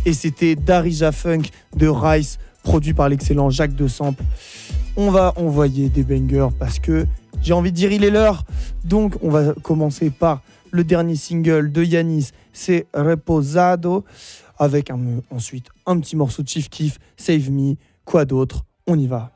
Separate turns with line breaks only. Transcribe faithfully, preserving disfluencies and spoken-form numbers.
et c'était Darija Funk de Rice, produit par l'excellent Jacques de Sample. On va envoyer des bangers parce que j'ai envie de dire il est l'heure. Donc on va commencer par le dernier single de Yanis, c'est Reposado, avec un, ensuite un petit morceau de Chief Keef, Save Me, quoi d'autre, on y va.